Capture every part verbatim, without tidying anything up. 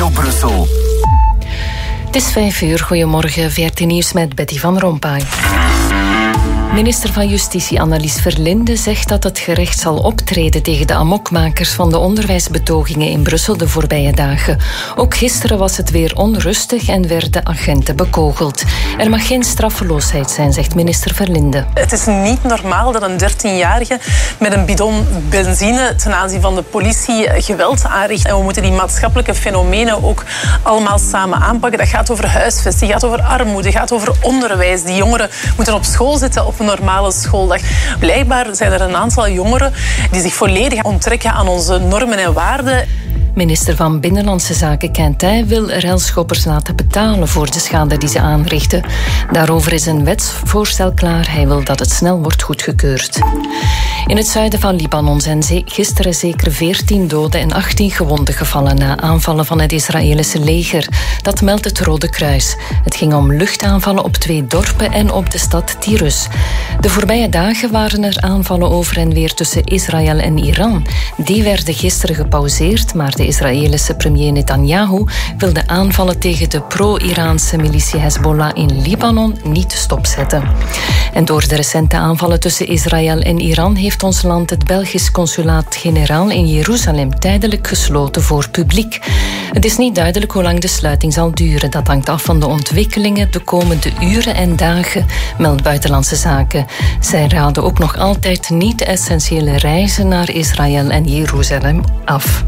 Radio Brussel. Het is vijf uur. Goedemorgen. V R T Nieuws met Betty van Rompuy. Minister van Justitie Annelies Verlinde zegt dat het gerecht zal optreden tegen de amokmakers van de onderwijsbetogingen in Brussel de voorbije dagen. Ook gisteren was het weer onrustig en werden agenten bekogeld. Er mag geen straffeloosheid zijn, zegt minister Verlinde. Het is niet normaal dat een dertienjarige met een bidon benzine ten aanzien van de politie geweld aanricht. En we moeten die maatschappelijke fenomenen ook allemaal samen aanpakken. Dat gaat over huisvesting, gaat over armoede, gaat over onderwijs. Die jongeren moeten op school zitten op een normale schooldag. Blijkbaar zijn er een aantal jongeren die zich volledig onttrekken aan onze normen en waarden. Minister van Binnenlandse Zaken Quintin wil relschoppers laten betalen voor de schade die ze aanrichten. Daarover is een wetsvoorstel klaar. Hij wil dat het snel wordt goedgekeurd. In het zuiden van Libanon zijn gisteren zeker veertien doden en achttien gewonden gevallen na aanvallen van het Israëlische leger. Dat meldt het Rode Kruis. Het ging om luchtaanvallen op twee dorpen en op de stad Tirus. De voorbije dagen waren er aanvallen over en weer tussen Israël en Iran. Die werden gisteren gepauzeerd, maar de Israëlische premier Netanyahu wil de aanvallen tegen de pro-Iraanse militie Hezbollah in Libanon niet stopzetten. En door de recente aanvallen tussen Israël en Iran heeft ons land het Belgisch consulaat-generaal in Jeruzalem tijdelijk gesloten voor publiek. Het is niet duidelijk hoe lang de sluiting zal duren. Dat hangt af van de ontwikkelingen de komende uren en dagen, meldt Buitenlandse Zaken. Zij raden ook nog altijd niet-essentiële reizen naar Israël en Jeruzalem af.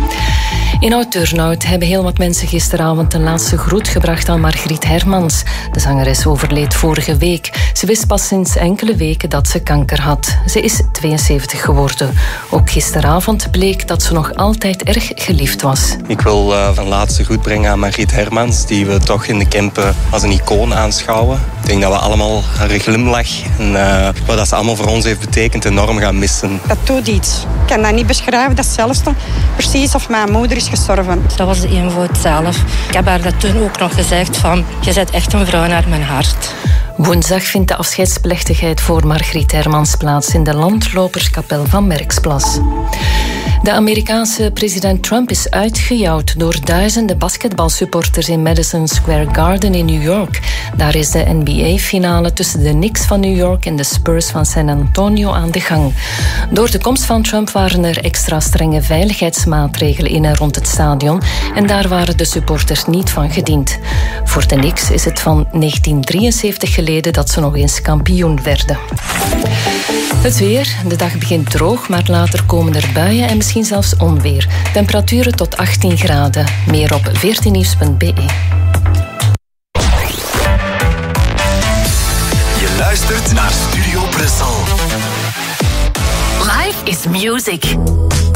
In Oud-Turnhout hebben heel wat mensen gisteravond een laatste groet gebracht aan Margriet Hermans. De zangeres overleed vorige week. Ze wist pas sinds enkele weken dat ze kanker had. Ze is tweeënzeventig geworden. Ook gisteravond bleek dat ze nog altijd erg geliefd was. Ik wil uh, een laatste groet brengen aan Margriet Hermans, die we toch in de Kempen als een icoon aanschouwen. Ik denk dat we allemaal haar glimlach en uh, wat dat ze allemaal voor ons heeft betekend enorm gaan missen. Dat doet iets. Ik kan dat niet beschrijven. Dat is hetzelfde precies of mijn moeder is gestorven. Dat was de eenvoud zelf. Ik heb haar dat toen ook nog gezegd van, je bent echt een vrouw naar mijn hart. Woensdag vindt de afscheidsplechtigheid voor Margriet Hermans plaats in de landloperskapel van Merksplas. De Amerikaanse president Trump is uitgejouwd door duizenden basketbalsupporters in Madison Square Garden in New York. Daar is de N B A-finale tussen de Knicks van New York en de Spurs van San Antonio aan de gang. Door de komst van Trump waren er extra strenge veiligheidsmaatregelen in en rond het stadion en daar waren de supporters niet van gediend. Voor de Knicks is het van negentien drieënzeventig geleden dat ze nog eens kampioen werden. Het weer. De dag begint droog, maar later komen er buien en misschien zelfs onweer. Temperaturen tot achttien graden. Meer op veertien nieuws punt b e. Je luistert naar Studio Brussel. Life is music.